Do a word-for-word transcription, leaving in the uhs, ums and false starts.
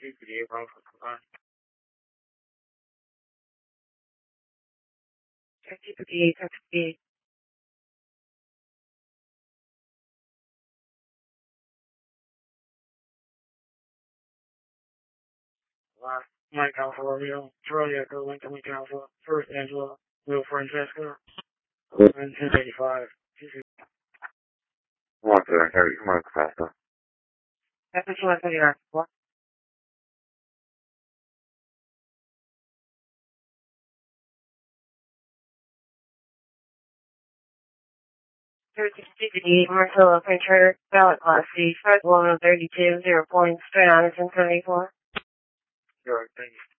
fifty-eight, Bravo, come on. Taxi fifty-eight, taxi fifty-eight. Last, Mike Alpha Romeo, Charlie Echo, Lincoln Link Alpha, First Angela, Will Francesca, and ten eighty-five. One seven thirty, come on, faster. That's what you want to say, what? thirty-six fifty-eight, Marcelo Printer, ballot class C, five one thirty-two, zero points, three hundred seventy-four. Sure, thank you.